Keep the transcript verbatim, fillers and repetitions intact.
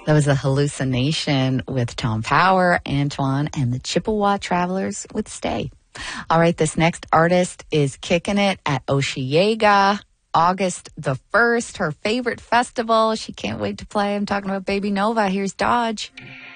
That was a hallucination with Tom Power, Antoine, and the Chippewa Travelers with Stay. All right, this next artist is kicking it at Osheaga, August the first, her favorite festival. She can't wait to play. I'm talking about Baby Nova. Here's Dodge.